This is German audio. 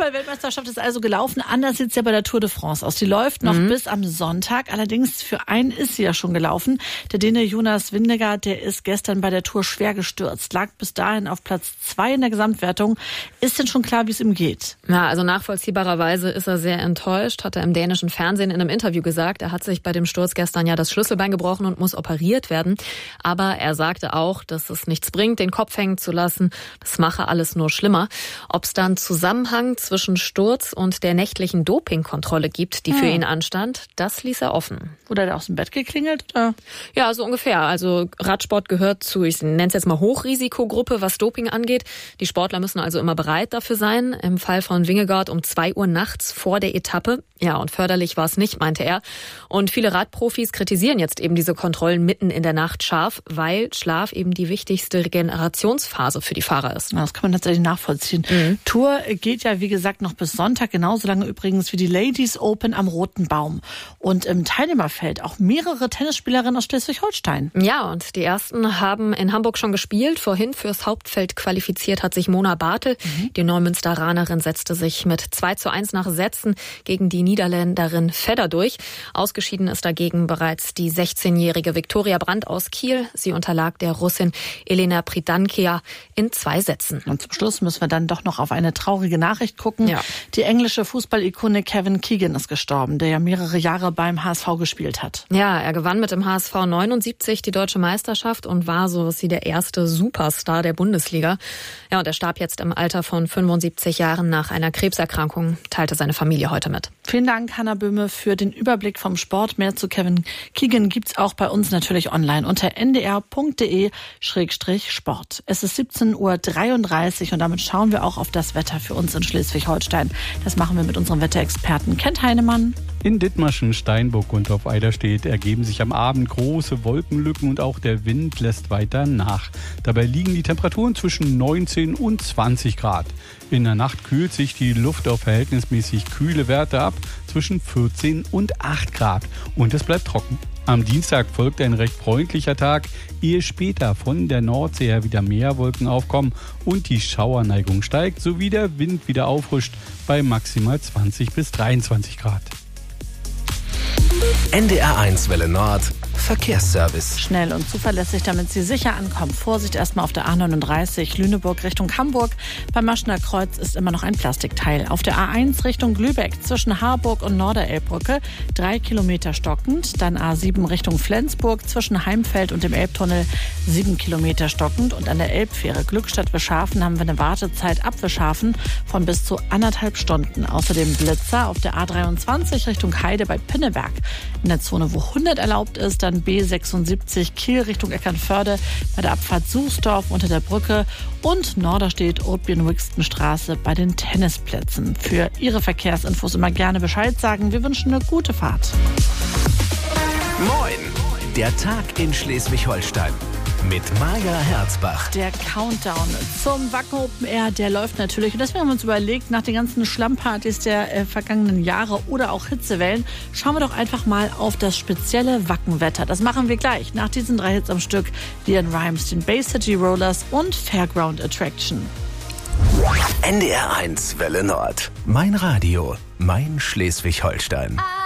Fußball-Weltmeisterschaft ist also gelaufen. Anders sieht es ja bei der Tour de France aus. Die läuft noch bis am Sonntag. Allerdings für einen ist sie ja schon gelaufen. Der Däne Jonas Vingegaard, der ist gestern bei der Tour schwer gestürzt. Lag bis dahin auf Platz 2 in der Gesamtwertung. Ist denn schon klar, wie es ihm geht? Ja, also nachvollziehbarerweise ist er sehr enttäuscht, hat er im dänischen Fernsehen in einem Interview gesagt. Er hat sich bei dem Sturz gestern ja das Schlüsselbein gebrochen und muss operiert werden. Aber er sagte auch, dass es nichts bringt, den Kopf hängen zu lassen. Das mache alles nur schlimmer. Ob es da einen Zusammenhang zwischen Sturz und der nächtlichen Dopingkontrolle gibt, die für ihn anstand, das ließ er offen. Wurde er aus dem Bett geklingelt? Oder? Ja, so ungefähr. Also Radsport gehört zu, ich nenne es jetzt mal Hochrisikogruppe, was Doping angeht. Die Sportler müssen also immer bereit dafür sein. Im Fall von Vingegaard um 2 Uhr nachts vor der Etappe. Ja, und förderlich war es nicht, meinte er. Und viele Radprofis kritisieren jetzt eben diese Kontrollen mitten in der Nacht scharf, weil Schlaf eben die wichtigste Regenerationsphase für die Fahrer ist. Das kann man tatsächlich nachvollziehen. Tour geht ja, wie gesagt, noch bis Sonntag, genauso lange übrigens wie die Ladies Open am Roten Baum. Und im Teilnehmerfeld auch mehrere Tennisspielerinnen aus Schleswig-Holstein. Ja, und die ersten haben in Hamburg schon gespielt. Vorhin fürs Hauptfeld qualifiziert hat sich Mona Bartel. Die Neumünsteranerin setzte sich mit 2:1 nach Sätzen gegen die Niederländerin Fedder durch. Ausgeschieden ist dagegen bereits die 16-jährige Viktoria Brandt aus Kiel. Sie unterlag der Russin Elena Pridankia in 2 Sätzen. Und zum Schluss müssen wir dann doch noch auf eine traurige Nachricht gucken. Ja. Die englische Fußballikone Kevin Keegan ist gestorben, der ja mehrere Jahre beim HSV gespielt hat. Ja, er gewann mit dem HSV 79 die deutsche Meisterschaft und war so wie der erste Superstar der Bundesliga. Ja, und er starb jetzt im Alter von 75 Jahren nach einer Krebserkrankung, teilte seine Familie heute mit. Vielen Dank, Hanna Böhme, für den Überblick vom Sport. Mehr zu Kevin Keegan gibt's auch bei uns natürlich online unter ndr.de/sport. Es ist 17:33 Uhr und damit schauen wir auch auf das Wetter für uns in Schleswig-Holstein. Das machen wir mit unserem Wetterexperten Kent Heinemann. In Dithmarschen, Steinburg und auf Eiderstedt ergeben sich am Abend große Wolkenlücken und auch der Wind lässt weiter nach. Dabei liegen die Temperaturen zwischen 19 und 20 Grad. In der Nacht kühlt sich die Luft auf verhältnismäßig kühle Werte ab, zwischen 14 und 8 Grad. Und es bleibt trocken. Am Dienstag folgt ein recht freundlicher Tag, ehe später von der Nordsee her wieder mehr Wolken aufkommen und die Schauerneigung steigt, sowie der Wind wieder auffrischt bei maximal 20 bis 23 Grad. NDR1 Welle Nord Verkehrsservice. Schnell und zuverlässig, damit Sie sicher ankommen. Vorsicht erstmal auf der A39 Lüneburg Richtung Hamburg. Beim Maschener Kreuz ist immer noch ein Plastikteil. Auf der A1 Richtung Lübeck zwischen Harburg und Norderelbbrücke 3 Kilometer stockend. Dann A7 Richtung Flensburg zwischen Heimfeld und dem Elbtunnel 7 Kilometer stockend. Und an der Elbfähre Glückstadt-Wischhafen haben wir eine Wartezeit ab Wischhafen von bis zu 1,5 Stunden. Außerdem Blitzer auf der A23 Richtung Heide bei Pinneberg. In der Zone, wo 100 erlaubt ist, dann B76 Kiel Richtung Eckernförde bei der Abfahrt Suchsdorf unter der Brücke und Norderstedt Oatbien-Wixton-Straße bei den Tennisplätzen. Für Ihre Verkehrsinfos immer gerne Bescheid sagen. Wir wünschen eine gute Fahrt. Moin! Der Tag in Schleswig-Holstein mit Maja Herzbach. Der Countdown zum Wacken Open Air, der läuft natürlich. Und deswegen haben wir uns überlegt, nach den ganzen Schlammpartys der vergangenen Jahre oder auch Hitzewellen, schauen wir doch einfach mal auf das spezielle Wackenwetter. Das machen wir gleich nach diesen 3 Hits am Stück. Leon Rimes, den Bay City Rollers und Fairground Attraction. NDR1 Welle Nord. Mein Radio, mein Schleswig-Holstein.